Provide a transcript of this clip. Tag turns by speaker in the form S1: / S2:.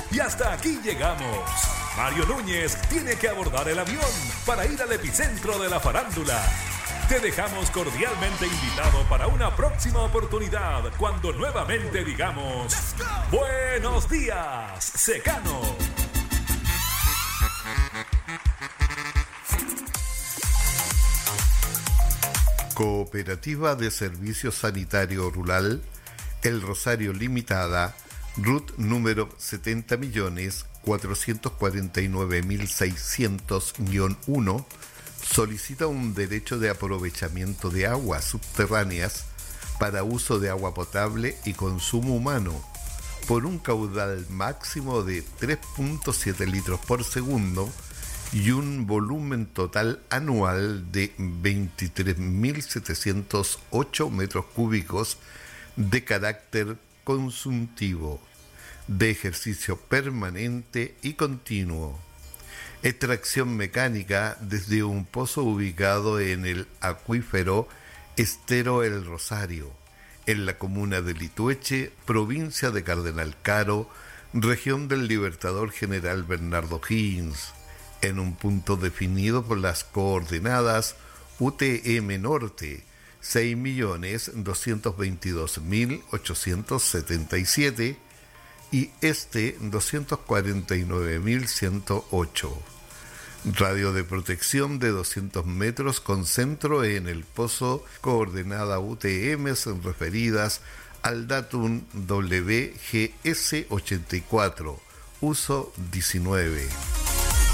S1: Y hasta aquí llegamos. Mario Núñez tiene que abordar el avión para ir al epicentro de la farándula. Te dejamos cordialmente invitado para una próxima oportunidad cuando nuevamente digamos ¡Buenos días, Secano!
S2: Cooperativa de Servicio Sanitario Rural, El Rosario Limitada, RUT número 70.449.600-1, solicita un derecho de aprovechamiento de aguas subterráneas para uso de agua potable y consumo humano por un caudal máximo de 3.7 litros por segundo y un volumen total anual de 23.708 metros cúbicos de carácter consultivo, de ejercicio permanente y continuo. Extracción mecánica desde un pozo ubicado en el acuífero Estero El Rosario, en la comuna de Litueche, provincia de Cardenal Caro, región del Libertador General Bernardo Higgins, en un punto definido por las coordenadas UTM Norte 6.222.877 y Este 249.108. Radio de protección de 200 metros con centro en el pozo, coordenada UTM referidas al datum WGS84, uso 19.